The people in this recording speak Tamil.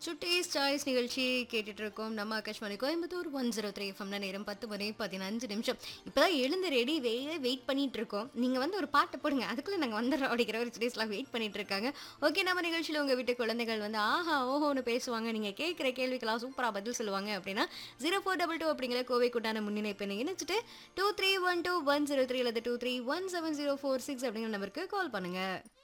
சுட்டீஸ் சாய்ஸ் நிகழ்ச்சி கேட்டுட்டு இருக்கோம். நம்ம ஆகாஷ்வாணி கோயம்புத்தூர் 103 எஃப்எம்ல நேரம் 10 மணி 15 நிமிஷம். இப்பதான் எழுந்து ரெடி வெயிட் பண்ணிட்டு இருக்கோம். நீங்க வந்து ஒரு பாட்டு போடுங்க, அதுக்குள்ள நாங்க வந்துடுறோம் அப்படிங்கிற ஒரு சுட்டீஸ்லாம் வெயிட் பண்ணிட்டு இருக்காங்க. ஓகே, நம்ம நிகழ்ச்சியில உங்க வீட்டு குழந்தைகள் வந்து ஆஹா ஓஹோன்னு பேசுவாங்க, நீங்க கேட்குற கேள்விக்கெல்லாம் சூப்பரா பதில் சொல்லுவாங்க அப்படின்னா 0422 அப்படிங்கிற கோவை கூட்டான முன்னிணைப்பை இணைச்சிட்டு 2312 103 அல்லது 231704 6 அப்படிங்கிற நம்பருக்கு கால் பண்ணுங்க.